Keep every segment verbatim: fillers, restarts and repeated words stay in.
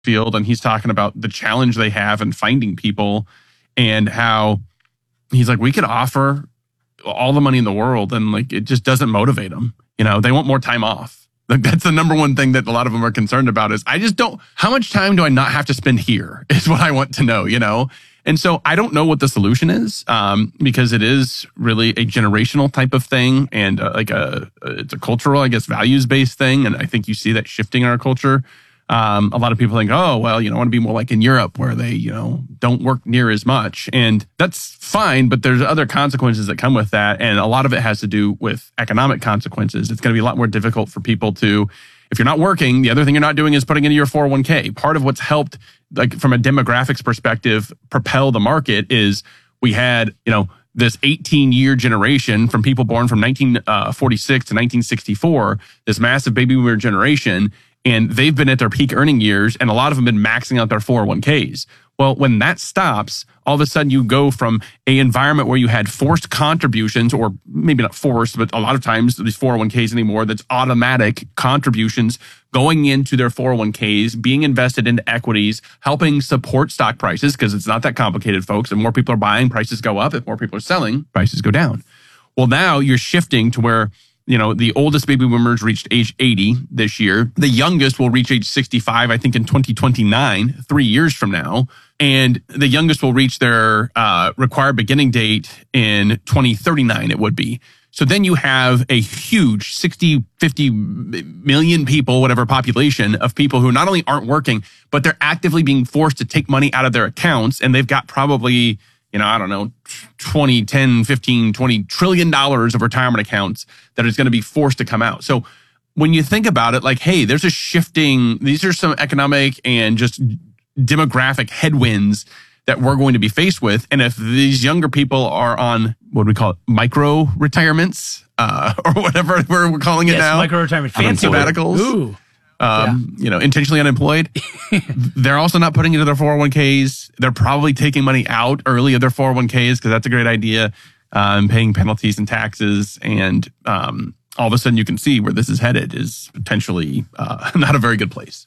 field, and he's talking about the challenge they have in finding people and how he's like, we could offer all the money in the world and like it just doesn't motivate them. You know, they want more time off. Like that's the number one thing that a lot of them are concerned about is I just don't, how much time do I not have to spend here is what I want to know, you know? And so I don't know what the solution is um, because it is really a generational type of thing and uh, like a, it's a cultural, I guess, values-based thing. And I think you see that shifting in our culture. Um, a lot of people think, oh, well, you know, I want to be more like in Europe where they, you know, don't work near as much. And that's fine, but there's other consequences that come with that. And a lot of it has to do with economic consequences. It's going to be a lot more difficult for people to, if you're not working, the other thing you're not doing is putting into your four oh one k. Part of what's helped, like from a demographics perspective, propel the market is we had, you know, this eighteen-year generation from people born from nineteen forty-six to nineteen sixty-four, this massive baby boomer generation, and they've been at their peak earning years, and a lot of them have been maxing out their four oh one k's. Well, when that stops, all of a sudden you go from a environment where you had forced contributions, or maybe not forced, but a lot of times these four oh one k's anymore, that's automatic contributions going into their four oh one k's, being invested into equities, helping support stock prices, because it's not that complicated, folks. If more people are buying, prices go up. If more people are selling, prices go down. Well, now you're shifting to where, you know, the oldest baby boomers reached age eighty this year. The youngest will reach age sixty-five, I think, in twenty twenty-nine, three years from now. And the youngest will reach their uh, required beginning date in twenty thirty-nine, it would be. So then you have a huge sixty, fifty million people, whatever population of people who not only aren't working, but they're actively being forced to take money out of their accounts. And they've got probably, you know, I don't know, twenty, ten, fifteen, twenty trillion dollars of retirement accounts that is going to be forced to come out. So when you think about it, like, hey, there's a shifting, these are some economic and just demographic headwinds that we're going to be faced with. And if these younger people are on, what do we call it, micro retirements, uh, or whatever we're calling it yes, now. Micro retirement, fancy sabbaticals. Ooh. Um, yeah. You know, intentionally unemployed. They're also not putting into their four oh one k's. They're probably taking money out early of their four oh one k's because that's a great idea. Um, paying penalties and taxes. And um, all of a sudden you can see where this is headed is potentially uh, not a very good place.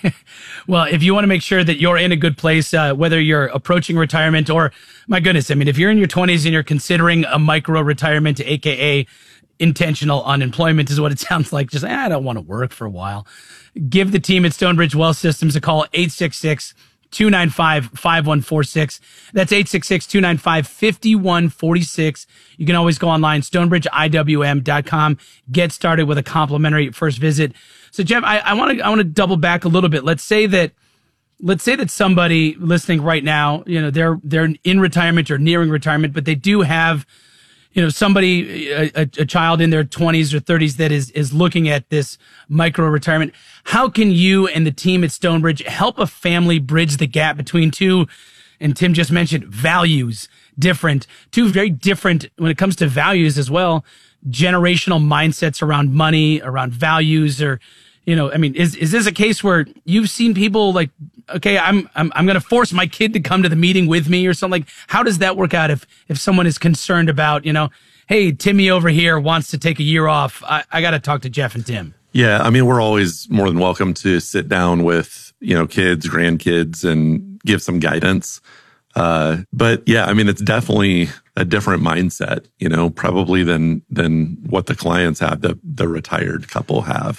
Well, if you want to make sure that you're in a good place, uh, whether you're approaching retirement or, my goodness, I mean, if you're in your twenties and you're considering a micro retirement, A K A intentional unemployment is what it sounds like. Just, eh, I don't want to work for a while. Give the team at Stonebridge Wealth Systems a call, eight six six, two nine five, five one four six. That's eight six six, two nine five, five one four six. You can always go online, stonebridge I W M dot com. Get started with a complimentary first visit. So Jeff, I want to I want to double back a little bit. Let's say that let's say that somebody listening right now, you know, they're they're in retirement or nearing retirement, but they do have, you know, somebody, a, a child in their twenties or thirties that is is looking at this micro retirement. How can you and the team at Stonebridge help a family bridge the gap between two, and Tim just mentioned values, different, two very different when it comes to values as well, generational mindsets around money, around values, or, you know, I mean, is is this a case where you've seen people like, okay, I'm I'm I'm going to force my kid to come to the meeting with me or something? Like, how does that work out if if someone is concerned about, you know, hey, Timmy over here wants to take a year off. I, I got to talk to Jeff and Tim. Yeah, I mean, we're always more than welcome to sit down with, you know, kids, grandkids, and give some guidance. Uh, but yeah, I mean, it's definitely a different mindset, you know, probably than than what the clients have, the the retired couple have.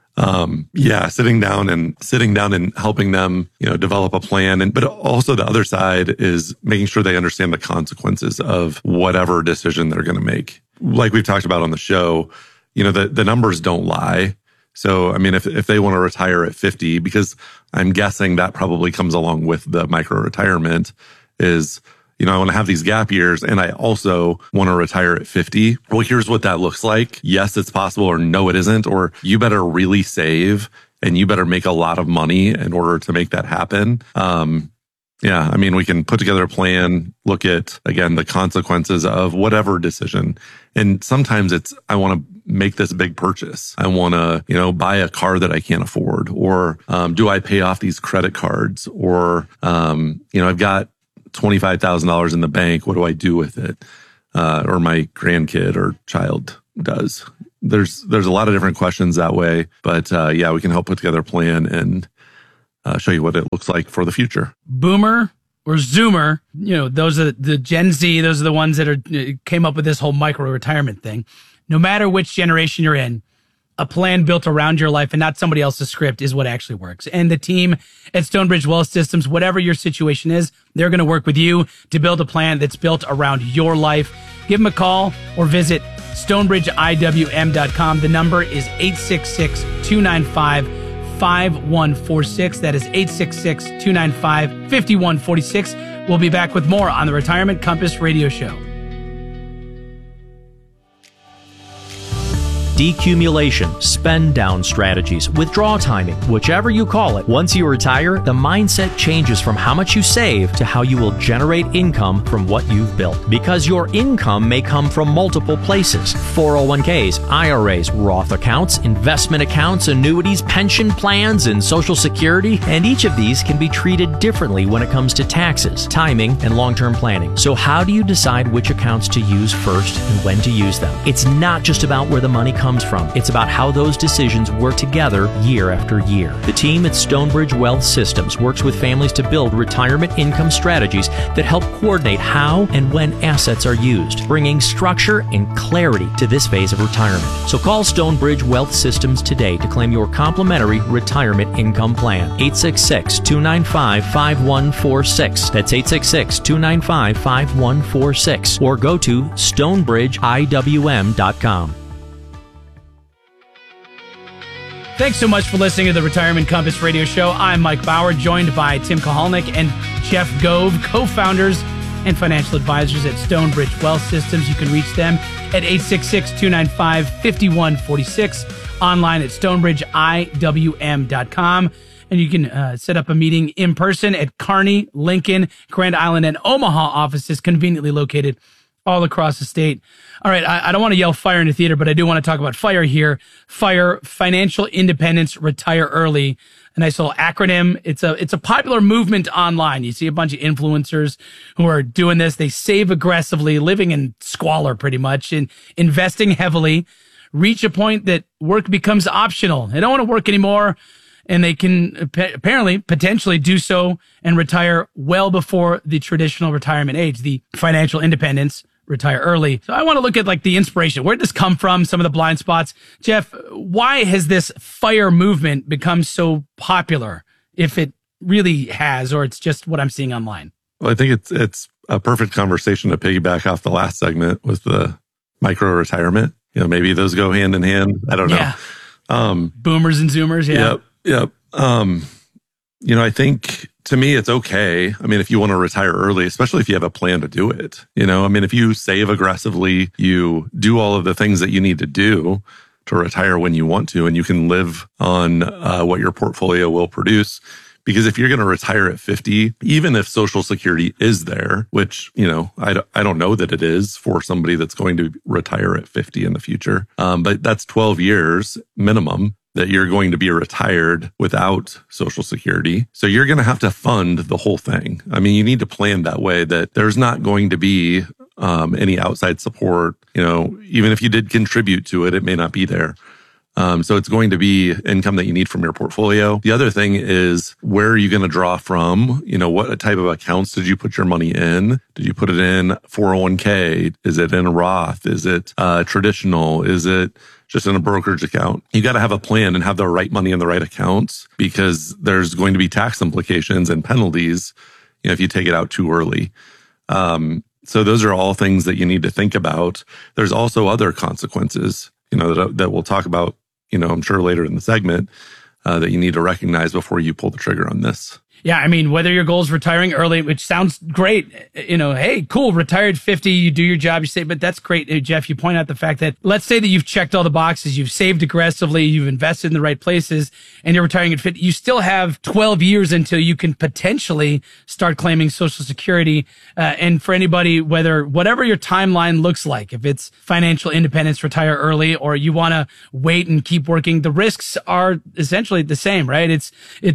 Um, yeah, sitting down and sitting down and helping them, you know, develop a plan. And, but also the other side is making sure they understand the consequences of whatever decision they're going to make. Like we've talked about on the show, you know, the, the numbers don't lie. So, I mean, if, if they want to retire at fifty, because I'm guessing that probably comes along with the micro retirement is, you know, I want to have these gap years and I also want to retire at fifty. Well, here's what that looks like. Yes, it's possible, or no, it isn't. Or you better really save and you better make a lot of money in order to make that happen. Um, yeah, I mean, we can put together a plan, look at, again, the consequences of whatever decision. And sometimes it's, I want to make this big purchase. I want to, you know, buy a car that I can't afford. Or um, do I pay off these credit cards? Or, um, you know, I've got twenty-five thousand dollars in the bank. What do I do with it? Uh, or my grandkid or child does. There's there's a lot of different questions that way. But uh, yeah, we can help put together a plan and uh, show you what it looks like for the future. Boomer or Zoomer, you know, those are the Gen Z. Those are the ones that are came up with this whole micro retirement thing. No matter which generation you're in, a plan built around your life and not somebody else's script is what actually works. And the team at Stonebridge Wealth Systems, whatever your situation is, they're going to work with you to build a plan that's built around your life. Give them a call or visit stonebridge I W M dot com. The number is eight six six, two nine five, five one four six. That is eight six six, two nine five, five one four six. We'll be back with more on the Retirement Compass Radio Show. Decumulation, spend down strategies, withdrawal timing, whichever you call it. Once you retire, the mindset changes from how much you save to how you will generate income from what you've built. Because your income may come from multiple places. four oh one k's, I R As, Roth accounts, investment accounts, annuities, pension plans, and Social Security. And each of these can be treated differently when it comes to taxes, timing, and long-term planning. So how do you decide which accounts to use first and when to use them? It's not just about where the money comes from. It's about how those decisions work together year after year. The team at Stonebridge Wealth Systems works with families to build retirement income strategies that help coordinate how and when assets are used, bringing structure and clarity to this phase of retirement. So call Stonebridge Wealth Systems today to claim your complimentary retirement income plan. eight six six, two nine five, five one four six. That's eight six six, two nine five, five one four six. Or go to stonebridge I W M dot com. Thanks so much for listening to the Retirement Compass Radio Show. I'm Mike Bauer, joined by Tim Kahalnik and Jeff Gove, co-founders and financial advisors at Stonebridge Wealth Systems. You can reach them at eight six six, two nine five, five one four six, online at stonebridge I W M dot com. And you can uh, set up a meeting in person at Kearney, Lincoln, Grand Island, and Omaha offices, conveniently located all across the state. All right, I, I don't want to yell fire in the theater, but I do want to talk about FIRE here. FIRE, Financial Independence, Retire Early. A nice little acronym. It's a it's a popular movement online. You see a bunch of influencers who are doing this. They save aggressively, living in squalor pretty much, and investing heavily, reach a point that work becomes optional. They don't want to work anymore, and they can apparently potentially do so and retire well before the traditional retirement age, the financial independence, retire early. So I want to look at like the inspiration. Where did this come from? Some of the blind spots. Jeff, why has this FIRE movement become so popular, if it really has, or it's just what I'm seeing online? Well, I think it's it's a perfect conversation to piggyback off the last segment with the micro retirement. You know, maybe those go hand in hand. I don't know. Yeah. Um, Boomers and Zoomers. Yeah. Yep. Yep. Um, you know, I think to me, it's okay. I mean, if you want to retire early, especially if you have a plan to do it, you know, I mean, if you save aggressively, you do all of the things that you need to do to retire when you want to, and you can live on uh, what your portfolio will produce. Because if you're going to retire at fifty, even if Social Security is there, which, you know, I don't, I don't know that it is for somebody that's going to retire at fifty in the future, um, but that's twelve years minimum that you're going to be retired without Social Security. So you're going to have to fund the whole thing. I mean, you need to plan that way that there's not going to be um, any outside support. You know, even if you did contribute to it, it may not be there. Um, so it's going to be income that you need from your portfolio. The other thing is, where are you going to draw from? You know, what type of accounts did you put your money in? Did you put it in four oh one k? Is it in a Roth? Is it uh, traditional? Is it just in a brokerage account? You got to have a plan and have the right money in the right accounts, because there's going to be tax implications and penalties, you know, if you take it out too early. Um, so those are all things that you need to think about. There's also other consequences, you know, that, that we'll talk about, you know, I'm sure later in the segment, uh, that you need to recognize before you pull the trigger on this. Yeah, I mean, whether your goal is retiring early, which sounds great, you know, hey, cool, retired fifty, you do your job, you say, but that's great. Jeff, you point out the fact that, let's say that you've checked all the boxes, you've saved aggressively, you've invested in the right places, and you're retiring at fifty. You still have twelve years until you can potentially start claiming Social Security. Uh, and for anybody, whether, whatever your timeline looks like, if it's financial independence, retire early, or you want to wait and keep working, the risks are essentially the same, right? It's, it's,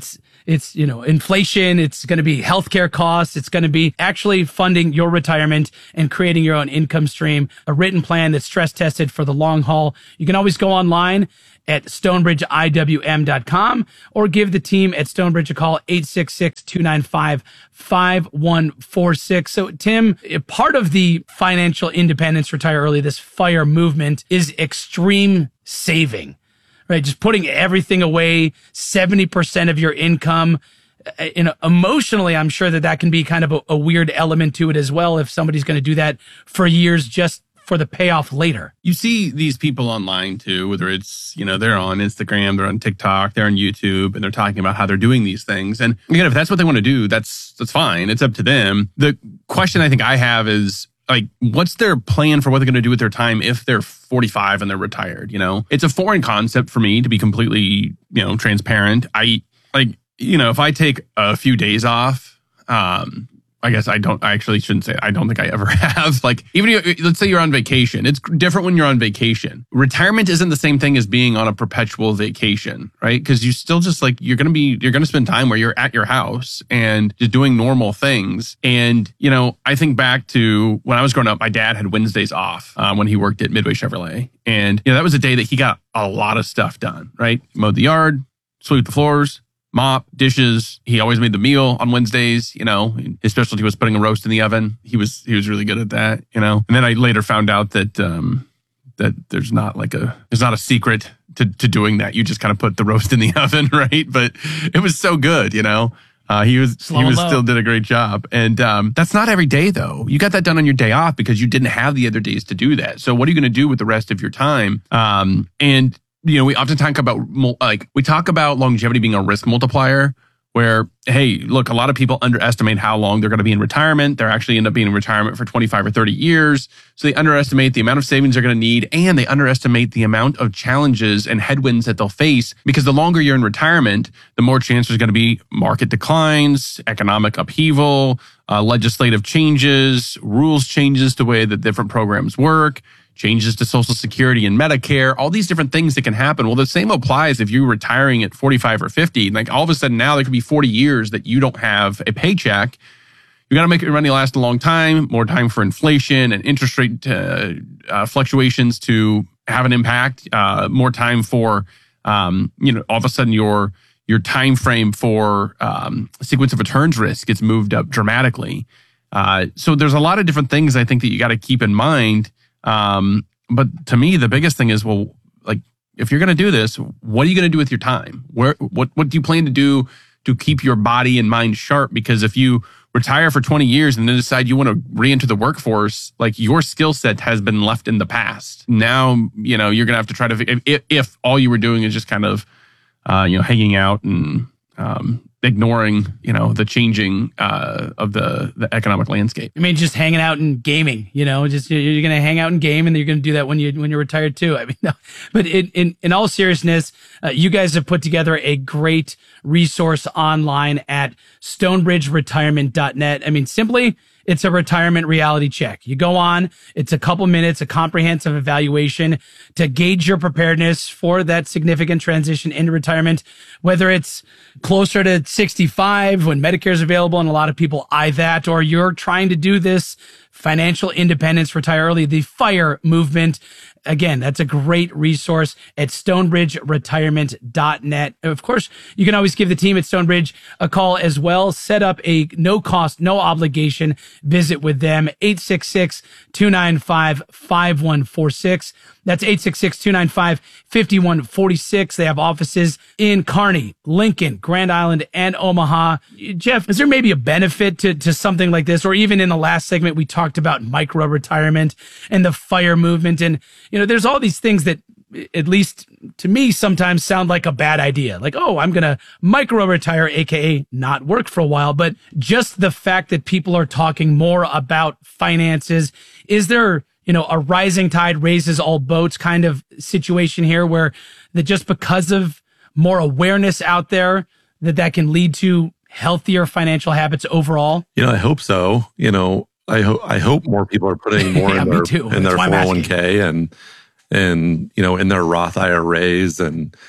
It's, you know, inflation. It's going to be healthcare costs. It's going to be actually funding your retirement and creating your own income stream, a written plan that's stress tested for the long haul. You can always go online at stonebridge I W M dot com or give the team at Stonebridge a call, eight six six, two nine five, five one four six. So Tim, part of the financial independence, retire early, this FIRE movement is extreme saving, right? Just putting everything away, seventy percent of your income. You know, emotionally, I'm sure that that can be kind of a, a weird element to it as well. If somebody's going to do that for years, just for the payoff later. You see these people online too, whether it's, you know, they're on Instagram, they're on TikTok, they're on YouTube, and they're talking about how they're doing these things. And again, if that's what they want to do, that's that's fine. It's up to them. The question I think I have is, like, what's their plan for what they're going to do with their time if they're forty-five and they're retired? You know, it's a foreign concept for me, to be completely, you know, transparent. I like, you know, if I take a few days off, um, I guess I don't, I actually shouldn't say it. I don't think I ever have. Like, even if, let's say you're on vacation. It's different when you're on vacation. Retirement isn't the same thing as being on a perpetual vacation, right? Because you still just like, you're going to be, you're going to spend time where you're at your house and just doing normal things. And, you know, I think back to when I was growing up, my dad had Wednesdays off uh, when he worked at Midway Chevrolet. And, you know, that was a day that he got a lot of stuff done, right? Mowed the yard, swept the floors, mop, dishes. He always made the meal on Wednesdays. You know, his specialty was putting a roast in the oven. He was he was really good at that. You know, and then I later found out that um, that there's not like a there's not a secret to to doing that. You just kind of put the roast in the oven, right? But it was so good. You know, uh, he was Slow he was low. still did a great job. And um, that's not every day though. You got that done on your day off because you didn't have the other days to do that. So what are you going to do with the rest of your time? Um, and You know, we often talk about, like, we talk about longevity being a risk multiplier where, hey, look, a lot of people underestimate how long they're going to be in retirement. They're actually end up being in retirement for twenty-five or thirty years. So they underestimate the amount of savings they're going to need, and they underestimate the amount of challenges and headwinds that they'll face, because the longer you're in retirement, the more chance there's going to be market declines, economic upheaval, uh, legislative changes, rules changes to the way that different programs work, changes to Social Security and Medicare, all these different things that can happen. Well, the same applies if you're retiring at forty-five or fifty. Like, all of a sudden now there could be forty years that you don't have a paycheck. You got to make your money last a long time, more time for inflation and interest rate uh, uh, fluctuations to have an impact, uh, more time for, um, you know, all of a sudden your your time frame for um, sequence of returns risk gets moved up dramatically. Uh, so there's a lot of different things I think that you got to keep in mind. Um, but to me, the biggest thing is, well, like, if you're going to do this, what are you going to do with your time? Where, what, what do you plan to do to keep your body and mind sharp? Because if you retire for twenty years and then decide you want to re-enter the workforce, like, your skill set has been left in the past. Now, you know, you're going to have to try to, if, if all you were doing is just kind of, uh, you know, hanging out and, um, ignoring, you know, the changing uh, of the, the economic landscape. I mean, just hanging out and gaming, you know, just you're, you're going to hang out and game, and you're going to do that when you when you're retired too. I mean, no. But in in, in all seriousness, uh, you guys have put together a great resource online at stonebridge retirement dot net. I mean, simply, it's a retirement reality check. You go on, it's a couple minutes, a comprehensive evaluation to gauge your preparedness for that significant transition into retirement, whether it's closer to sixty-five when Medicare is available and a lot of people eye that, or you're trying to do this financial independence, retire early, the FIRE movement. Again, that's a great resource at stonebridge retirement dot net. Of course, you can always give the team at Stonebridge a call as well. Set up a no cost, no obligation visit with them. eight six six, two nine five, five one four six. That's eight six six, two nine five, five one four six. They have offices in Kearney, Lincoln, Grand Island, and Omaha. Jeff, is there maybe a benefit to, to something like this? Or even in the last segment, we talked about micro retirement and the FIRE movement. And, you know, there's all these things that, at least to me, sometimes sound like a bad idea. Like, oh, I'm going to micro retire, A K A not work for a while. But just the fact that people are talking more about finances, is there, you know, a rising tide raises all boats kind of situation here, where that just because of more awareness out there, that that can lead to healthier financial habits overall? You know, I hope so. You know, I hope I hope more people are putting more Yeah, in me their too. in That's their why I'm four oh one k and and you know, in their Roth I R As, and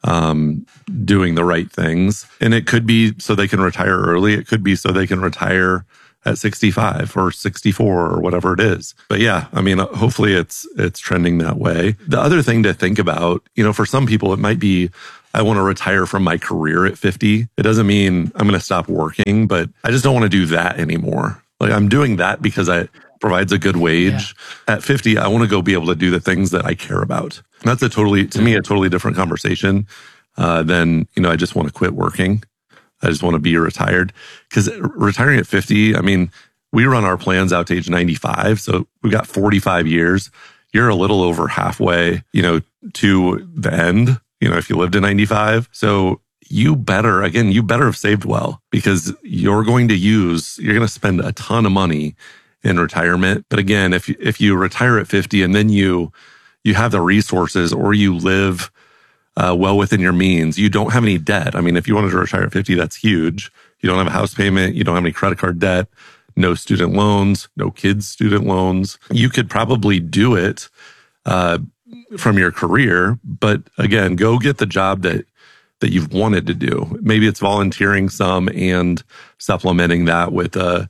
um, doing the right things. And it could be so they can retire early. It could be so they can retire at sixty-five or sixty-four or whatever it is. But yeah, I mean, hopefully it's it's trending that way. The other thing to think about, you know, for some people, it might be, I want to retire from my career at fifty. It doesn't mean I'm going to stop working, but I just don't want to do that anymore. Like I'm doing that because it provides a good wage. Yeah. At fifty, I want to go be able to do the things that I care about. And that's a totally, to me, a totally different conversation uh, than, you know, I just want to quit working. I just want to be retired. Because retiring at fifty, I mean, we run our plans out to age ninety-five. So we've got forty-five years. You're a little over halfway, you know, to the end, you know, if you lived to ninety-five. So you better, again, you better have saved well, because you're going to use, you're going to spend a ton of money in retirement. But again, if you, if you retire at fifty and then you, you have the resources, or you live uh, well within your means, you don't have any debt. I mean, if you wanted to retire at fifty, that's huge. You don't have a house payment. You don't have any credit card debt, no student loans, no kids' student loans. You could probably do it uh, from your career. But again, go get the job that that you've wanted to do. Maybe it's volunteering some and supplementing that with a,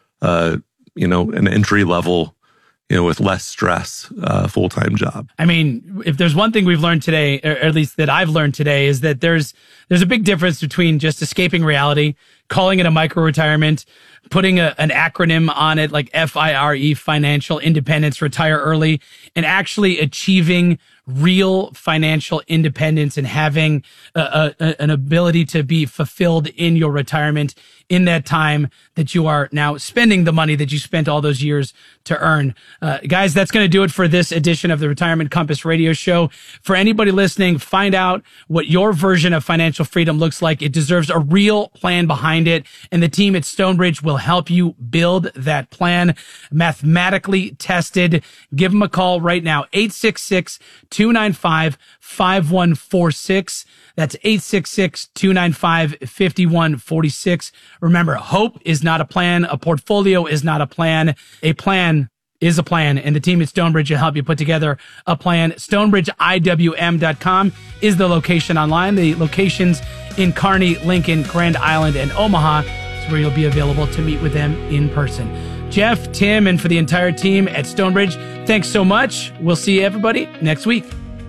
a you know, an entry level, you know, with less stress, uh, full-time job. I mean, if there's one thing we've learned today, or at least that I've learned today, is that there's there's a big difference between just escaping reality, calling it a micro retirement, putting a, an acronym on it like F I R E, financial independence, retire early, and actually achieving real financial independence and having a, a, an ability to be fulfilled in your retirement in that time that you are now spending the money that you spent all those years to earn. Uh, guys, that's going to do it for this edition of the Retirement Compass Radio Show. For anybody listening, find out what your version of financial freedom looks like. It deserves a real plan behind it, and the team at Stonebridge will help you build that plan, mathematically tested. Give them a call right now, eight six six, two nine five, five one four six. That's eight six six, two nine five, five one four six. Remember, hope is not a plan. A portfolio is not a plan. A plan is a plan, and the team at Stonebridge will help you put together a plan. Stonebridge I W M dot com is the location online. The locations in Kearney, Lincoln, Grand Island, and Omaha is where you'll be available to meet with them in person. Jeff, Tim, and for the entire team at Stonebridge, thanks so much. We'll see everybody next week.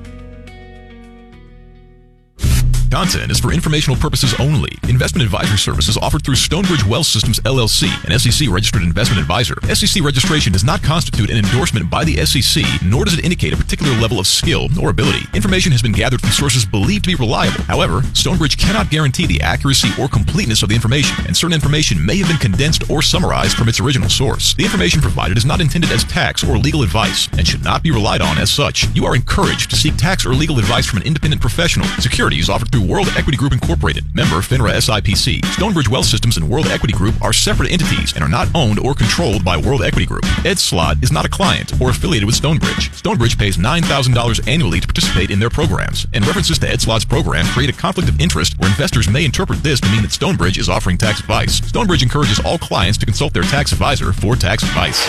Content is for informational purposes only. Investment advisory services offered through Stonebridge Wealth Systems, L L C, an S E C-registered investment advisor. S E C registration does not constitute an endorsement by the S E C, nor does it indicate a particular level of skill or ability. Information has been gathered from sources believed to be reliable. However, Stonebridge cannot guarantee the accuracy or completeness of the information, and certain information may have been condensed or summarized from its original source. The information provided is not intended as tax or legal advice and should not be relied on as such. You are encouraged to seek tax or legal advice from an independent professional. Securities offered through World Equity Group Incorporated, member FINRA S I P C. Stonebridge Wealth Systems and World Equity Group are separate entities and are not owned or controlled by World Equity Group. Ed Slott is not a client or affiliated with Stonebridge. Stonebridge pays nine thousand dollars annually to participate in their programs, and references to Ed Slott's program create a conflict of interest where investors may interpret this to mean that Stonebridge is offering tax advice. Stonebridge encourages all clients to consult their tax advisor for tax advice.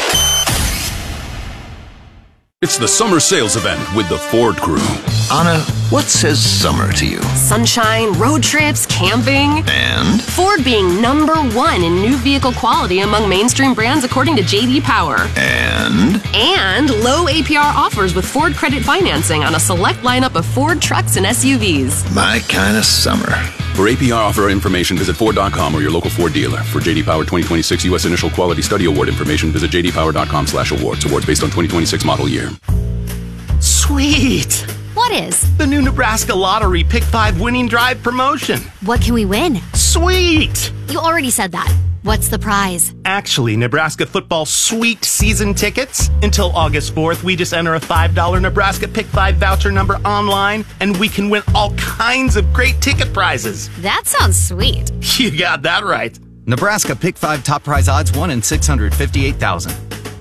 It's the summer sales event with the Ford Crew. Anna, what says summer to you? Sunshine, road trips, camping. And? Ford being number one in new vehicle quality among mainstream brands according to J D Power. And? And low A P R offers with Ford Credit Financing on a select lineup of Ford trucks and S U Vs. My kind of summer. For A P R offer information, visit Ford dot com or your local Ford dealer. For J D Power twenty twenty-six U S Initial Quality Study Award information, visit J D Power dot com slash awards. Awards based on twenty twenty-six model year. Sweet! What is? The new Nebraska Lottery Pick five Winning Drive promotion. What can we win? Sweet! You already said that. What's the prize? Actually, Nebraska football sweet season tickets. Until August fourth, we just enter a five dollar Nebraska Pick five voucher number online, and we can win all kinds of great ticket prizes. That sounds sweet. You got that right. Nebraska Pick five top prize odds one in six hundred fifty-eight thousand.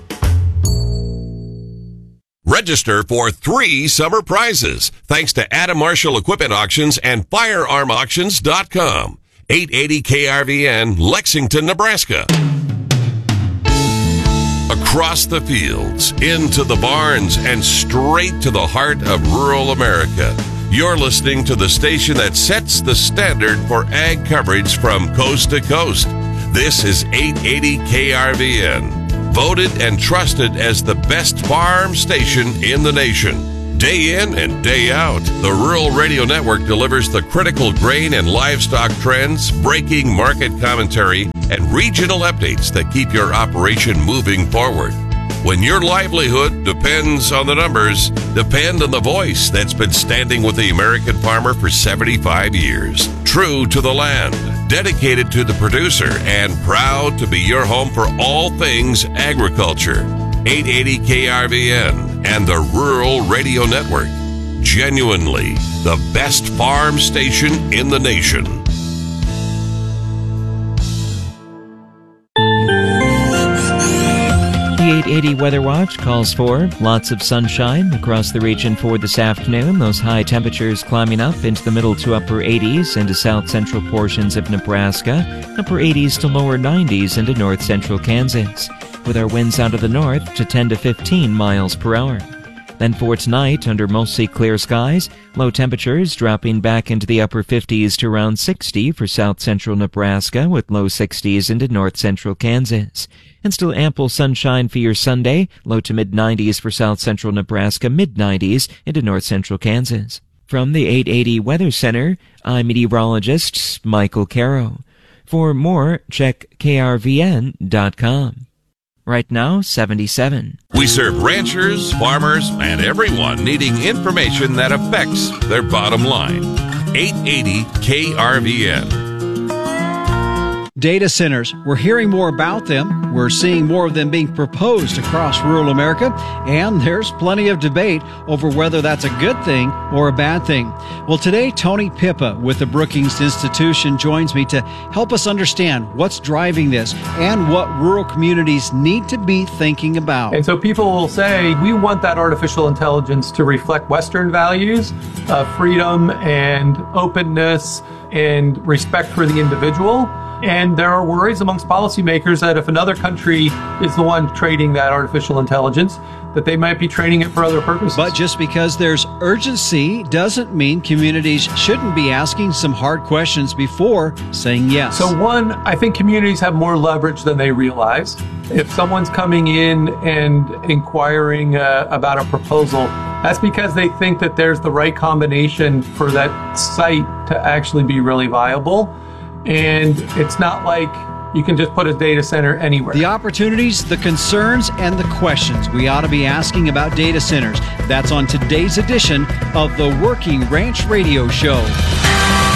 Register for three summer prizes thanks to Adam Marshall Equipment Auctions and firearm auctions dot com. eight eighty K R V N, Lexington, Nebraska. Across the fields, into the barns, and straight to the heart of rural America. You're listening to the station that sets the standard for ag coverage from coast to coast. This is eight eighty K R V N, voted and trusted as the best farm station in the nation. Day in and day out, the Rural Radio Network delivers the critical grain and livestock trends, breaking market commentary, and regional updates that keep your operation moving forward. When your livelihood depends on the numbers, depend on the voice that's been standing with the American farmer for seventy-five years. True to the land, dedicated to the producer, and proud to be your home for all things agriculture. eight eighty K R V N and the Rural Radio Network. Genuinely the best farm station in the nation. The eight eighty Weather Watch calls for lots of sunshine across the region for this afternoon. Those high temperatures climbing up into the middle to upper eighties into south central portions of Nebraska, upper eighties to lower nineties into north central Kansas, with our winds out of the north to ten to fifteen miles per hour. Then for tonight, under mostly clear skies, low temperatures dropping back into the upper fifties to around sixty for south central Nebraska, with low sixties into north central Kansas. And still ample sunshine for your Sunday, low to mid nineties for south central Nebraska, mid nineties into north central Kansas. From the eight eighty Weather Center, I'm meteorologist Michael Caro. For more, check K R V N dot com. Right now, seventy-seven. We serve ranchers, farmers, and everyone needing information that affects their bottom line. eight eighty K R V N. Data centers. We're hearing more about them. We're seeing more of them being proposed across rural America, and there's plenty of debate over whether that's a good thing or a bad thing. Well, today, Tony Pippa with the Brookings Institution joins me to help us understand what's driving this and what rural communities need to be thinking about. And so people will say, we want that artificial intelligence to reflect Western values of freedom and openness and respect for the individual. And there are worries amongst policymakers that if another country is the one trading that artificial intelligence, that they might be trading it for other purposes. But just because there's urgency doesn't mean communities shouldn't be asking some hard questions before saying yes. So one, I think communities have more leverage than they realize. If someone's coming in and inquiring uh, about a proposal, that's because they think that there's the right combination for that site to actually be really viable. And it's not like you can just put a data center anywhere. The opportunities, the concerns, and the questions we ought to be asking about data centers. That's on today's edition of the Working Ranch Radio Show.